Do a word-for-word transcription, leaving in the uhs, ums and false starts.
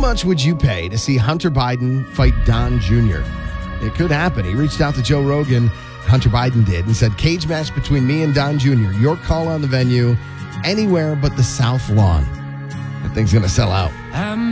much would you pay to see Hunter Biden fight Don Junior? It could happen. He reached out to Joe Rogan, Hunter Biden did, and said, cage match between me and Don Junior Your call on the venue, anywhere but the South Lawn. That thing's going to sell out.